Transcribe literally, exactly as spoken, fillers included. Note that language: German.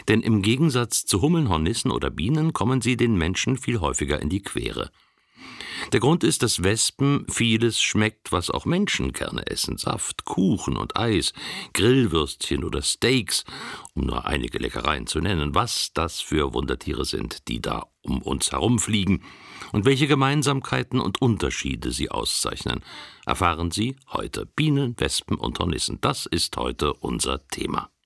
Denn im Gegensatz zu Hummeln, Hornissen oder Bienen kommen sie den Menschen viel häufiger in die Quere. Der Grund ist, dass Wespen vieles schmeckt, was auch Menschen gerne essen. Saft, Kuchen und Eis, Grillwürstchen oder Steaks, um nur einige Leckereien zu nennen. Was das für Wundertiere sind, die da um uns herumfliegen und welche Gemeinsamkeiten und Unterschiede sie auszeichnen, erfahren Sie heute. Bienen, Wespen und Hornissen, das ist heute unser Thema.